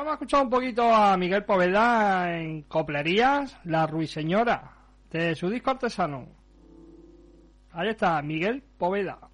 vamos a escuchar un poquito a Miguel Poveda en Coplerías, La Ruiseñora, de su disco Artesano. Ahí está, Miguel Poveda.